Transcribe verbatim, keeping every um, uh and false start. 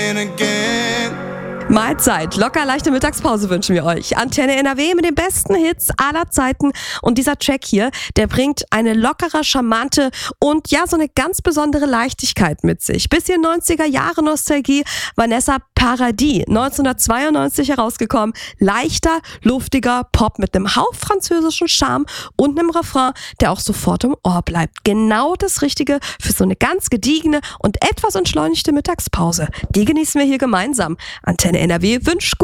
again, again. Mahlzeit, locker leichte Mittagspause wünschen wir euch. Antenne N R W mit den besten Hits aller Zeiten. Und dieser Track hier, der bringt eine lockere, charmante und ja, so eine ganz besondere Leichtigkeit mit sich. Bisschen neunziger Jahre Nostalgie. Vanessa Paradis, neunzehnhundertzweiundneunzig herausgekommen. Leichter, luftiger Pop mit einem Hauch französischen Charme und einem Refrain, der auch sofort im Ohr bleibt. Genau das Richtige für so eine ganz gediegene und etwas entschleunigte Mittagspause. Die genießen wir hier gemeinsam. Antenne N R W wünscht